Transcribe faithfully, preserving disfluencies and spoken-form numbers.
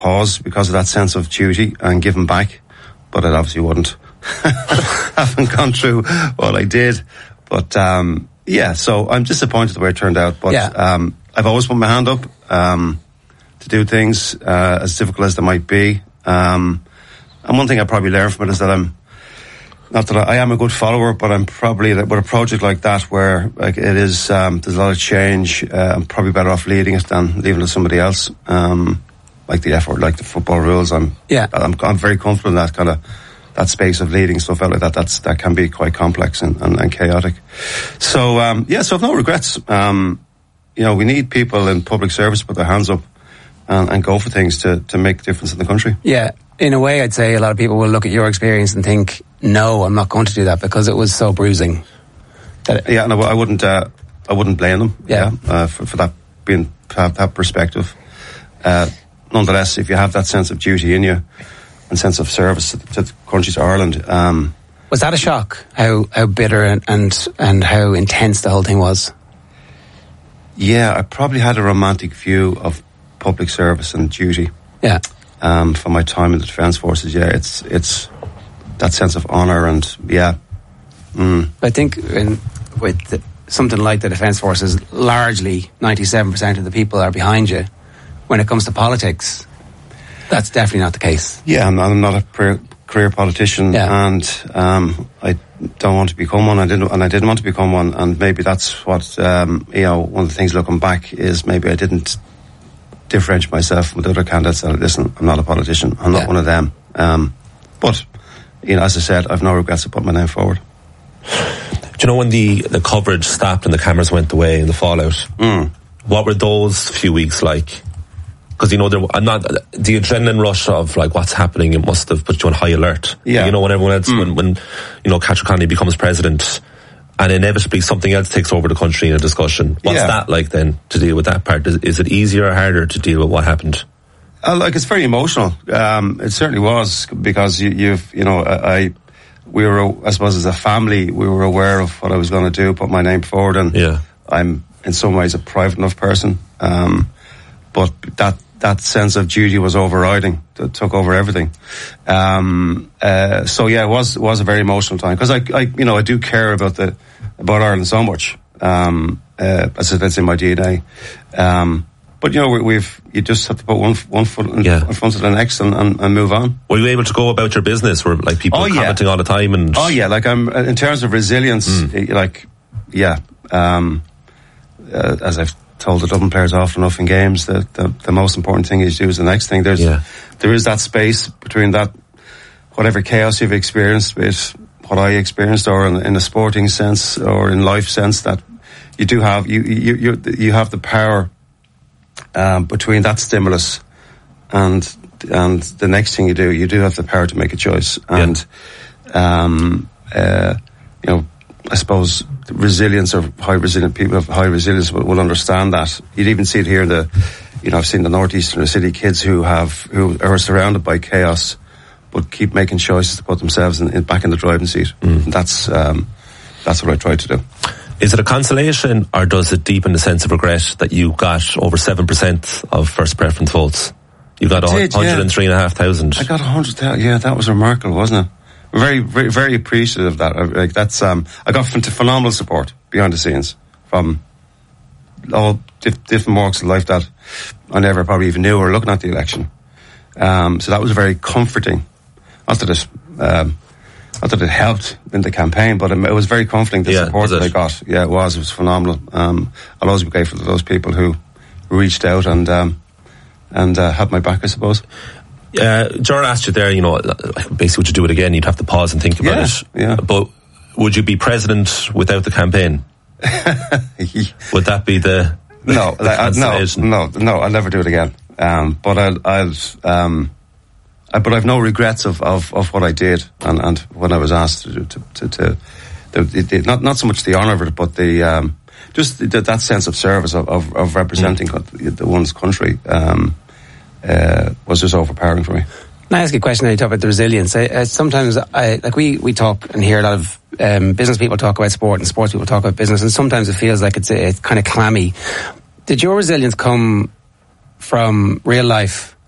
pause because of that sense of duty and giving back, but it obviously wouldn't. Haven't gone through what I did, but um, yeah. So I'm disappointed the way it turned out. But yeah. um, I've always put my hand up um, to do things uh, as difficult as they might be. Um, and one thing I probably learned from it is that I'm not that I, I am a good follower, but I'm probably with a project like that where like it is um, there's a lot of change. Uh, I'm probably better off leading it than leaving it to somebody else. Um, like the effort, like the football rules. I'm yeah. I'm, I'm very comfortable in that kind of. That space of leading stuff out like that, that's, that can be quite complex and, and, and chaotic. So, um, yeah, so I've no regrets. Um, you know, we need people in public service to put their hands up and, and go for things to, to make a difference in the country. Yeah, in a way, I'd say a lot of people will look at your experience and think, no, I'm not going to do that because it was so bruising. That yeah, no, I wouldn't, uh, I wouldn't blame them. Yeah. yeah uh, for, for that being, to have that perspective. Uh, nonetheless, if you have that sense of duty in you, and sense of service to, to the country, to Ireland. Um, was that a shock? How how bitter and, and and how intense the whole thing was? Yeah, I probably had a romantic view of public service and duty. Yeah. Um, from my time in the Defence Forces, yeah, it's it's that sense of honour and yeah. Mm. I think in, with the, something like the Defence Forces, largely ninety-seven percent of the people are behind you. When it comes to politics, that's definitely not the case. Yeah, I'm not, I'm not a career, career politician, yeah. and um, I don't want to become one. I didn't, and I didn't want to become one. And maybe that's what um, you know. One of the things looking back is maybe I didn't differentiate myself from the other candidates. And listen, I'm not a politician. I'm not yeah. one of them. Um, but you know, as I said, I've no regrets to put my name forward. Do you know when the the coverage stopped and the cameras went away and the fallout? Mm. What were those few weeks like? Because, you know, there, I'm not, the adrenaline rush of, like, what's happening, it must have put you on high alert. Yeah. You know, when everyone else, mm. when, when, you know, Patrick Connolly becomes president and inevitably something else takes over the country in a discussion. What's yeah. that like then, to deal with that part? Is, is it easier or harder to deal with what happened? Uh, like, it's very emotional. Um, it certainly was, because you, you've, you know, I, I, we were, I suppose as a family, we were aware of what I was going to do, put my name forward, and yeah. I'm in some ways a private enough person. Um, but that, that sense of duty was overriding, that took over everything. Um, uh, so yeah, it was, it was a very emotional time, because I, I, you know, I do care about the, about Ireland so much. Um, uh, as that's in my D N A. Um, but you know, we, we've, you just have to put one, one foot in, yeah. in front of the next and, and, and move on. Were you able to go about your business? Were like people oh, commenting yeah. all the time? And oh yeah, like I'm, in terms of resilience, mm. like, yeah, um, uh, as I've told the Dublin players often enough in games, that the, the most important thing is to do is the next thing. There's, yeah. there is that space between that, whatever chaos you've experienced with what I experienced, or in, in a sporting sense or in life sense, that you do have, you, you, you, you have the power, um, between that stimulus and, and the next thing you do, you do have the power to make a choice. And, yeah. um, uh, you know, I suppose resilience, or high resilient people of high resilience will, will understand that. You'd even see it here in the, you know, I've seen the northeastern city kids who have, who are surrounded by chaos, but keep making choices to put themselves in, in, back in the driving seat. Mm. And that's, um, that's what I try to do. Is it a consolation, or does it deepen the sense of regret that you got over seven percent of first preference votes? You got did, one hundred three and a half thousand. I got one hundred thousand. Yeah, that was remarkable, wasn't it? Very, very, very appreciative of that. Like, that's, um, I got phenomenal support behind the scenes from all diff- different walks of life that I never probably even knew were looking at the election. Um, so that was very comforting. Not that it, um, not that it helped in the campaign, but it was very comforting, the yeah, support that I got. Yeah, it was. It was phenomenal. Um, I'll always be grateful to those people who reached out and, um, and, uh, had my back, I suppose. Uh, Jordan asked you there, you know, basically would you do it again? You'd have to pause and think about yeah, it. Yeah. But would you be president without the campaign? Would that be the, no, the like, uh, no, no, no, I'll never do it again. Um, but I'll, I'll, um, I, but I've no regrets of, of, of what I did, and, and when I was asked to, to, to, to the, the, not, not so much the honour of it, but the, um, just the, that sense of service of, of, of representing mm. the one's country, um, Uh, was just overpowering for me. Can I ask you a question? You talk about the resilience. I, I, sometimes, I, like we, we talk and hear a lot of um, business people talk about sport, and sports people talk about business, and sometimes it feels like it's, it's kind of clammy. Did your resilience come from real life